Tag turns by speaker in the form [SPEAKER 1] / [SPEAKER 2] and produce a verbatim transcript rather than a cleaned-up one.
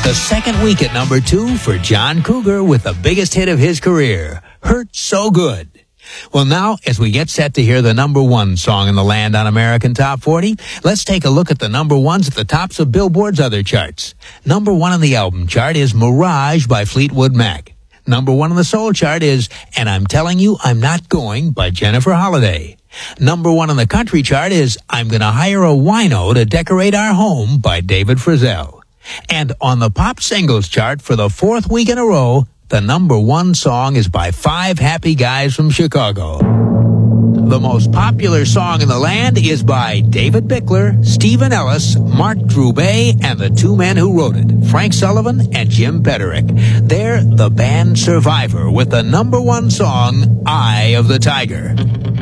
[SPEAKER 1] The second week at number two for John Cougar with the biggest hit of his career, Hurt So Good. Well, now, as we get set to hear the number one song in the land on American Top forty, let's take a look at the number ones at the tops of Billboard's other charts. Number one on the album chart is Mirage by Fleetwood Mac. Number one on the soul chart is And I'm Telling You I'm Not Going by Jennifer Holliday. Number one on the country chart is I'm Gonna Hire a Wino to Decorate Our Home by David Frizzell. And on the pop singles chart for the fourth week in a row, the number one song is by Five Happy Guys from Chicago. The most popular song in the land is by David Bickler, Stephen Ellis, Mark Droubet, and the two men who wrote it, Frank Sullivan and Jim Petterick. They're the band Survivor with the number one song, Eye of the Tiger.